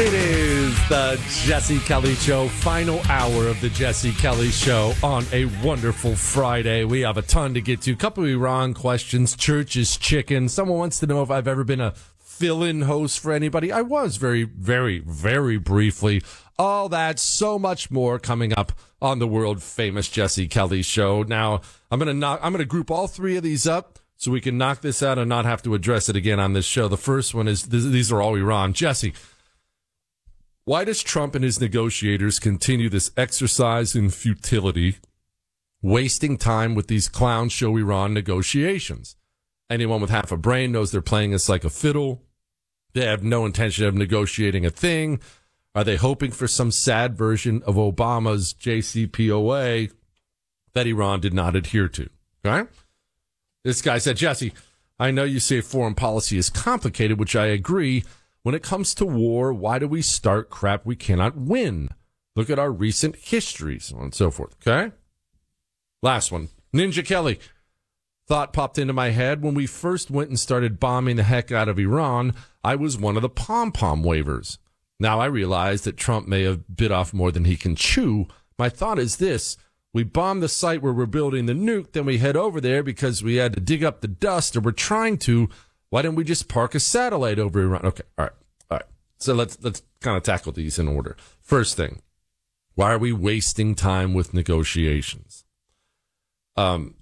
It is the Jesse Kelly Show, final hour of the Jesse Kelly Show on a wonderful Friday. We have a ton to get to. Couple of Iran questions. Church's chicken. Someone wants to know if I've ever been a fill-in host for anybody. I was very, very, very briefly. All that, so much more coming up on the world famous Jesse Kelly Show. Now, I'm gonna group all three of these up so we can knock this out and not have to address it again on this show. The first one is, these are all Iran. Jesse, why does Trump and his negotiators continue this exercise in futility, wasting time with these clown show Iran negotiations? Anyone with half a brain knows they're playing us like a fiddle. They have no intention of negotiating a thing. Are they hoping for some sad version of Obama's JCPOA that Iran did not adhere to? Okay? This guy said, Jesse, I know you say foreign policy is complicated, which I agree. When it comes to war, why do we start crap we cannot win? Look at our recent history, so on and so forth. Okay? Last one. Ninja Kelly. Thought popped into my head. When we first went and started bombing the heck out of Iran, I was one of the pom-pom wavers. Now I realize that Trump may have bit off more than he can chew. My thought is this. We bomb the site where we're building the nuke, then we head over there because we had to dig up the dust, or we're trying to. Why didn't we just park a satellite over Iran? Okay, all right. So let's kind of tackle these in order. First thing, why are we wasting time with negotiations? I'm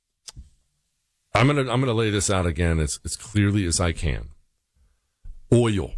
gonna lay this out again as clearly as I can. Oil.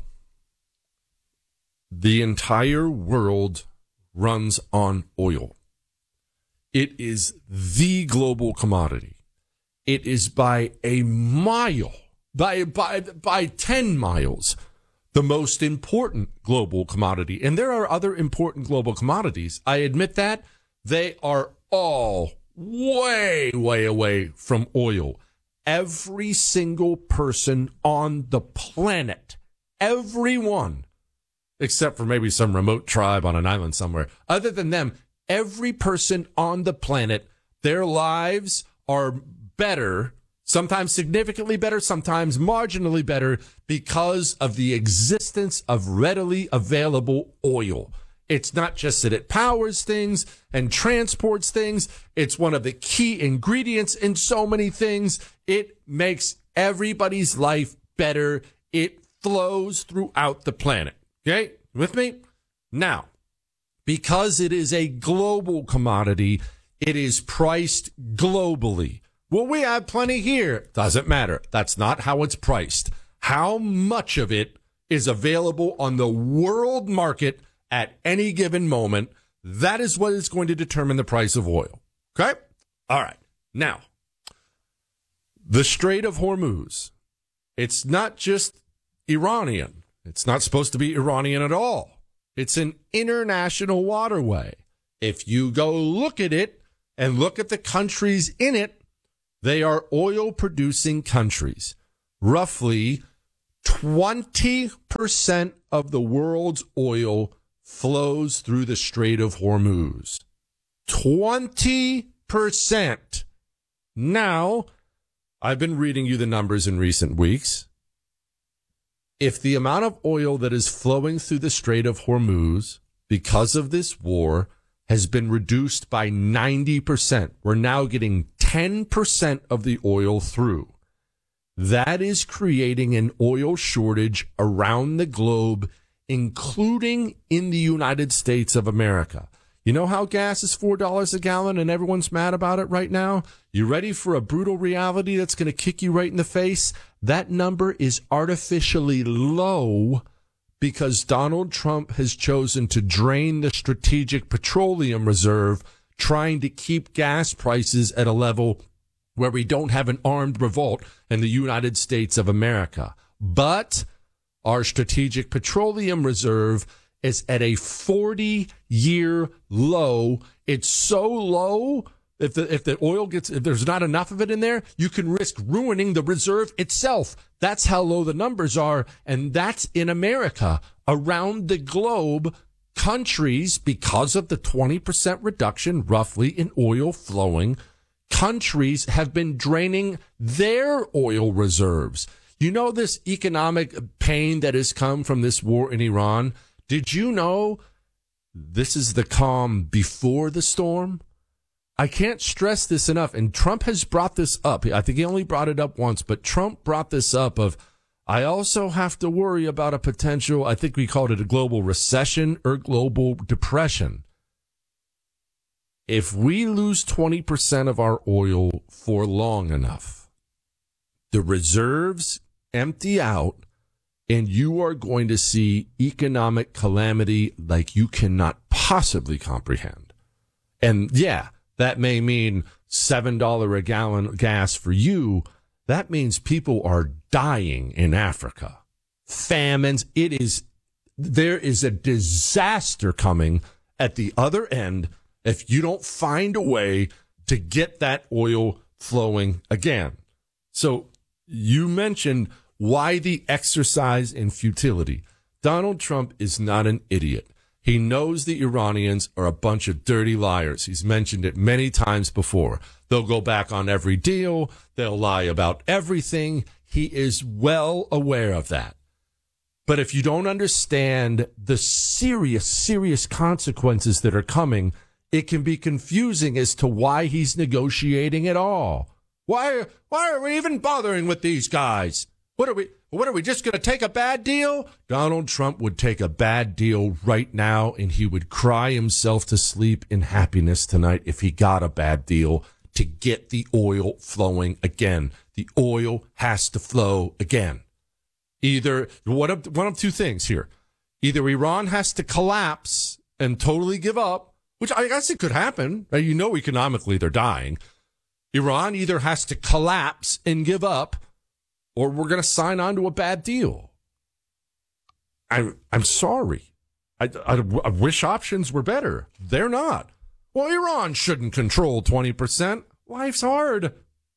The entire world runs on oil. It is the global commodity. It is by a mile. By 10 miles, the most important global commodity. And there are other important global commodities. I admit that. They are all way, way away from oil. Every single person on the planet, everyone, except for maybe some remote tribe on an island somewhere, other than them, every person on the planet, their lives are better, sometimes significantly better, sometimes marginally better, because of the existence of readily available oil. It's not just that it powers things and transports things. It's one of the key ingredients in so many things. It makes everybody's life better. It flows throughout the planet. Okay? With me? Now, because it is a global commodity, it is priced globally. Well, we have plenty here. Doesn't matter. That's not how it's priced. How much of it is available on the world market at any given moment, that is what is going to determine the price of oil. Okay? All right. Now, the Strait of Hormuz, it's not just Iranian. It's not supposed to be Iranian at all. It's an international waterway. If you go look at it and look at the countries in it, they are oil-producing countries. Roughly 20% of the world's oil flows through the Strait of Hormuz. 20%. Now, I've been reading you the numbers in recent weeks. If the amount of oil that is flowing through the Strait of Hormuz because of this war has been reduced by 90%, we're now getting 10% of the oil through. That is creating an oil shortage around the globe, including in the United States of America. You know how gas is $4 a gallon and everyone's mad about it right now? You ready for a brutal reality that's going to kick you right in the face? That number is artificially low because Donald Trump has chosen to drain the Strategic Petroleum Reserve, trying to keep gas prices at a level where we don't have an armed revolt in the United States of America. But our Strategic Petroleum Reserve is at a 40-year low. It's so low, if there's not enough of it in there, you can risk ruining the reserve itself. That's how low the numbers are, and that's in America. Around the globe, countries, because of the 20% reduction roughly in oil flowing, countries have been draining their oil reserves. You know this economic pain that has come from this war in Iran? Did you know this is the calm before the storm? I can't stress this enough. And Trump has brought this up. I think he only brought it up once, but Trump brought this up of, I also have to worry about a potential, I think we called it a global recession or global depression. If we lose 20% of our oil for long enough, the reserves empty out, and you are going to see economic calamity like you cannot possibly comprehend. And yeah, that may mean $7 a gallon gas for you. That means people are dying in Africa. Famines. There is a disaster coming at the other end if you don't find a way to get that oil flowing again. So you mentioned why the exercise in futility. Donald Trump is not an idiot. He knows the Iranians are a bunch of dirty liars. He's mentioned it many times before. They'll go back on every deal. They'll lie about everything. He is well aware of that. But if you don't understand the serious consequences that are coming, it can be confusing as to why he's negotiating at all. Why are we even bothering with these guys? What are we just going to take a bad deal? Donald Trump would take a bad deal right now, and he would cry himself to sleep in happiness tonight if he got a bad deal to get the oil flowing again. The oil has to flow again. Either one of two things here. Either Iran has to collapse and totally give up, which I guess it could happen. You know, economically they're dying. Iran either has to collapse and give up, or we're going to sign on to a bad deal. I'm sorry. I wish options were better. They're not. Well, Iran shouldn't control 20%. Life's hard.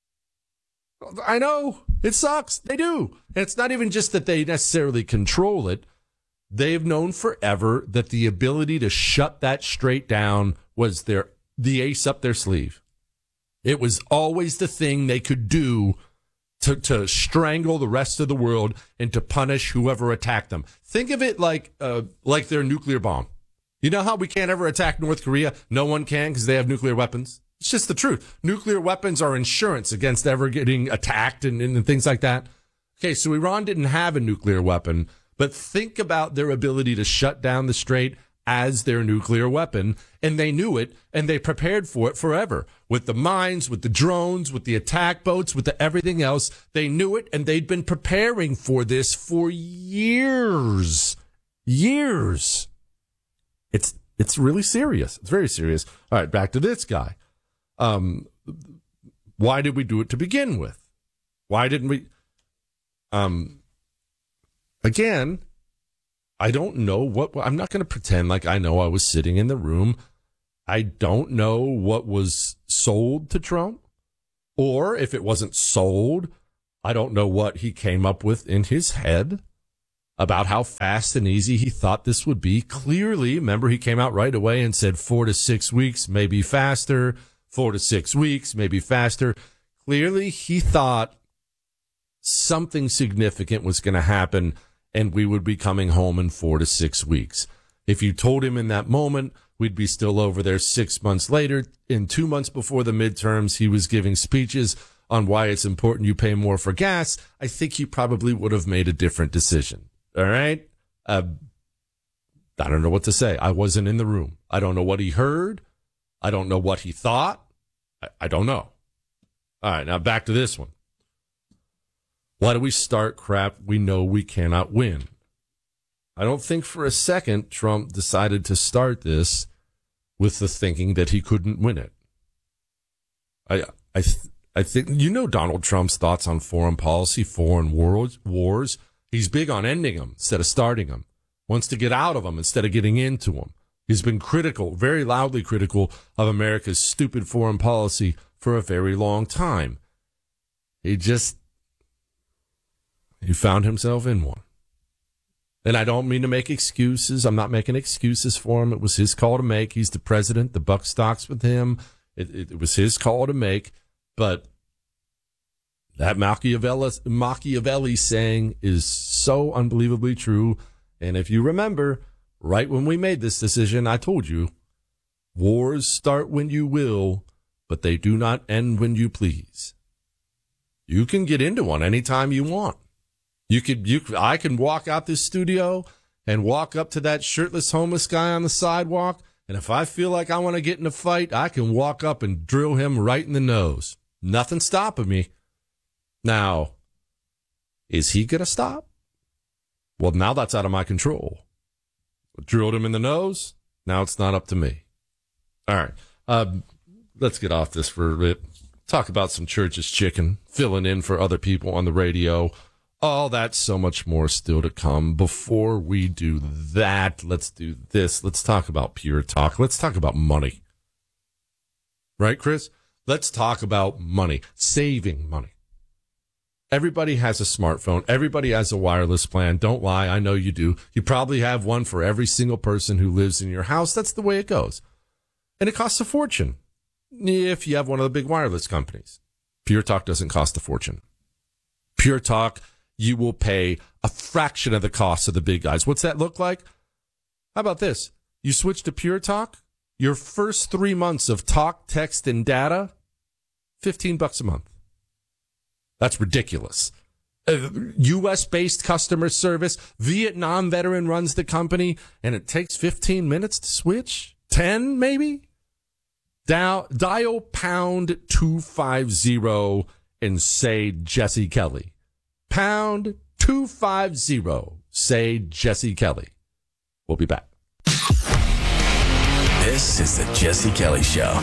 I know. It sucks. They do. And it's not even just that they necessarily control it. They've known forever that the ability to shut that straight down was the ace up their sleeve. It was always the thing they could do to strangle the rest of the world and to punish whoever attacked them. Think of it like their nuclear bomb. You know how we can't ever attack North Korea? No one can because they have nuclear weapons. It's just the truth. Nuclear weapons are insurance against ever getting attacked and things like that. Okay, so Iran didn't have a nuclear weapon, but think about their ability to shut down the strait as their nuclear weapon, and they knew it, and they prepared for it forever. With the mines, with the drones, with the attack boats, with the everything else, they knew it, and they'd been preparing for this for years. Years. It's really serious. It's very serious. All right, back to this guy. Why did we do it to begin with? Why didn't we? Again, I don't know I'm not going to pretend like I know I was sitting in the room. I don't know what was sold to Trump, or if it wasn't sold, I don't know what he came up with in his head about how fast and easy he thought this would be. Clearly, remember, he came out right away and said 4 to 6 weeks, maybe faster, 4 to 6 weeks, maybe faster. Clearly, he thought something significant was going to happen and we would be coming home in 4 to 6 weeks. If you told him in that moment, we'd be still over there 6 months later. In 2 months before the midterms, he was giving speeches on why it's important you pay more for gas. I think he probably would have made a different decision. All right? I don't know what to say. I wasn't in the room. I don't know what he heard. I don't know what he thought. I don't know. All right, now back to this one. Why do we start crap we know we cannot win? I don't think for a second Trump decided to start this with the thinking that he couldn't win it. I think, you know, Donald Trump's thoughts on foreign policy, foreign wars. He's big on ending them instead of starting them. Wants to get out of them instead of getting into them. He's been critical, very loudly critical of America's stupid foreign policy for a very long time. He found himself in one. And I don't mean to make excuses. I'm not making excuses for him. It was his call to make. He's the president. The buck stops with him. It was his call to make. But that Machiavelli saying is so unbelievably true. And if you remember, right when we made this decision, I told you, wars start when you will, but they do not end when you please. You can get into one anytime you want. I can walk out this studio and walk up to that shirtless homeless guy on the sidewalk, and if I feel like I want to get in a fight, I can walk up and drill him right in the nose. Nothing stopping me. Now, is he going to stop? Well, now that's out of my control. Drilled him in the nose. Now it's not up to me. All right. Let's get off this for a bit. Talk about some Church's Chicken, filling in for other people on the radio. All that, so much more still to come. Before we do that, let's do this. Let's talk about Pure Talk. Let's talk about money. Right, Chris? Let's talk about money, saving money. Everybody has a smartphone. Everybody has a wireless plan. Don't lie. I know you do. You probably have one for every single person who lives in your house. That's the way it goes. And it costs a fortune if you have one of the big wireless companies. Pure Talk doesn't cost a fortune. Pure Talk, you will pay a fraction of the cost of the big guys. What's that look like? How about this? You switch to Pure Talk, your first 3 months of talk, text, and data, $15 a month. That's ridiculous. U.S.-based customer service. Vietnam veteran runs the company, and it takes 15 minutes to switch? 10, maybe? Dial pound 250 and say Jesse Kelly. Pound 250. Say Jesse Kelly. We'll be back. This is the Jesse Kelly Show.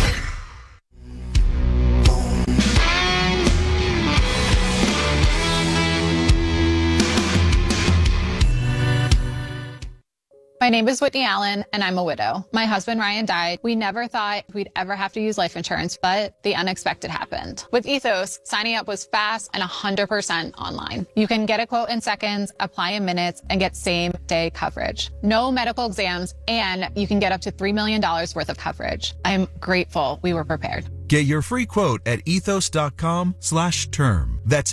My name is Whitney Allen, and I'm a widow. My husband, Ryan, died. We never thought we'd ever have to use life insurance, but the unexpected happened. With Ethos, signing up was fast and 100% online. You can get a quote in seconds, apply in minutes, and get same-day coverage. No medical exams, and you can get up to $3 million worth of coverage. I'm grateful we were prepared. Get your free quote at ethos.com/term. That's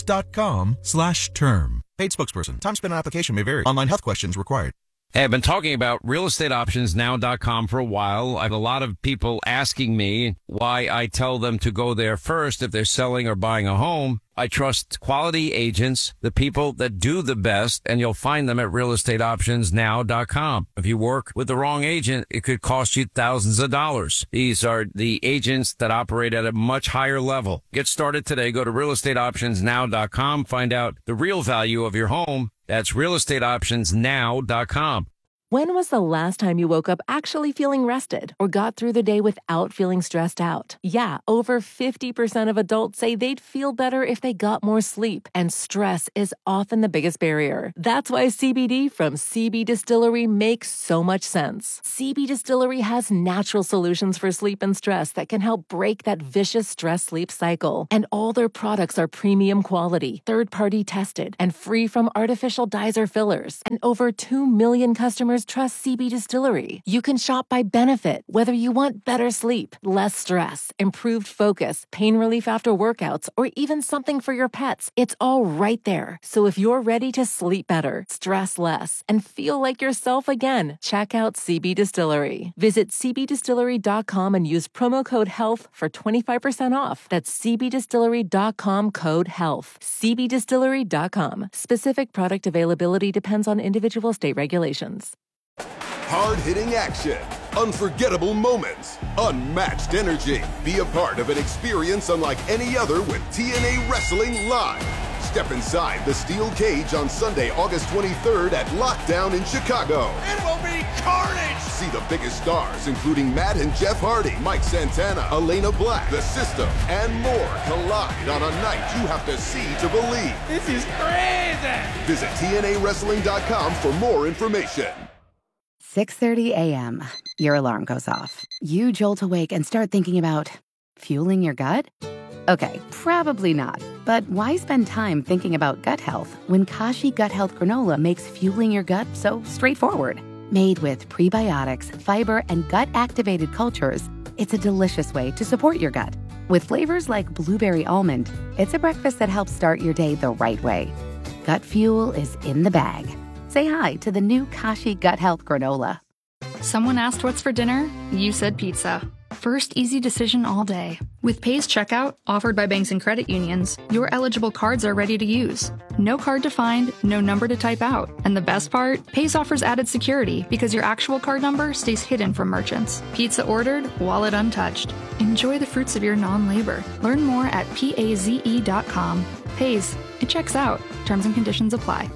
ethos.com/term. Paid spokesperson. Time spent on application may vary. Online health questions required. Hey, I've been talking about realestateoptionsnow.com for a while. I have a lot of people asking me why I tell them to go there first if they're selling or buying a home. I trust quality agents, the people that do the best, and you'll find them at realestateoptionsnow.com. If you work with the wrong agent, it could cost you thousands of dollars. These are the agents that operate at a much higher level. Get started today. Go to realestateoptionsnow.com. Find out the real value of your home. That's realestateoptionsnow.com. When was the last time you woke up actually feeling rested or got through the day without feeling stressed out? Yeah, over 50% of adults say they'd feel better if they got more sleep, and stress is often the biggest barrier. That's why CBD from CB Distillery makes so much sense. CB Distillery has natural solutions for sleep and stress that can help break that vicious stress-sleep cycle. And all their products are premium quality, third-party tested, and free from artificial dyes or fillers. And over 2 million customers trust CB Distillery. You can shop by benefit, whether you want better sleep, less stress, improved focus, pain relief after workouts, or even something for your pets. It's all right there. So if you're ready to sleep better, stress less, and feel like yourself again, check out CB Distillery. Visit cbdistillery.com and use promo code HEALTH for 25% off. That's cbdistillery.com code HEALTH. cbdistillery.com. Specific product availability depends on individual state regulations. Hard-hitting action, unforgettable moments, unmatched energy. Be a part of an experience unlike any other with TNA Wrestling Live. Step inside the steel cage on Sunday, August 23rd at Lockdown in Chicago. It will be carnage! See the biggest stars, including Matt and Jeff Hardy, Mike Santana, Elena Black, The System, and more collide on a night you have to see to believe. This is crazy! Visit TNAWrestling.com for more information. 6:30 a.m. Your alarm goes off. You jolt awake and start thinking about fueling your gut? Okay, probably not. But why spend time thinking about gut health when Kashi Gut Health Granola makes fueling your gut so straightforward? Made with prebiotics, fiber, and gut-activated cultures, it's a delicious way to support your gut. With flavors like blueberry almond, it's a breakfast that helps start your day the right way. Gut fuel is in the bag. Say hi to the new Kashi Gut Health Granola. Someone asked what's for dinner? You said pizza. First easy decision all day. With Pays Checkout, offered by banks and credit unions, your eligible cards are ready to use. No card to find, no number to type out. And the best part? Pays offers added security because your actual card number stays hidden from merchants. Pizza ordered, wallet untouched. Enjoy the fruits of your non-labor. Learn more at PAZE.com. Pays. It checks out. Terms and conditions apply.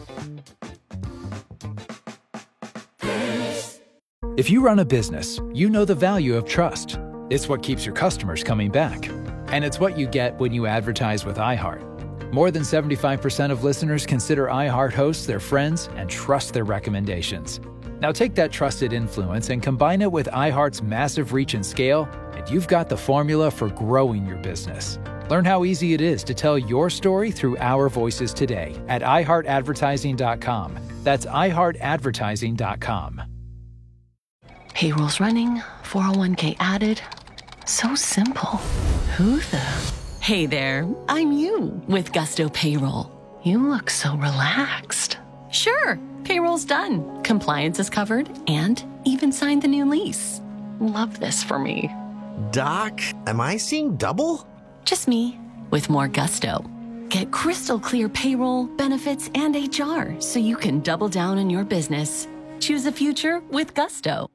If you run a business, you know the value of trust. It's what keeps your customers coming back. And it's what you get when you advertise with iHeart. More than 75% of listeners consider iHeart hosts their friends and trust their recommendations. Now take that trusted influence and combine it with iHeart's massive reach and scale, and you've got the formula for growing your business. Learn how easy it is to tell your story through our voices today at iHeartAdvertising.com. That's iHeartAdvertising.com. Payroll's running, 401k added. So simple. Who the? Hey there, I'm you with Gusto Payroll. You look so relaxed. Sure, payroll's done. Compliance is covered and even signed the new lease. Love this for me. Doc, am I seeing double? Just me with more Gusto. Get crystal clear payroll, benefits, and HR so you can double down on your business. Choose a future with Gusto.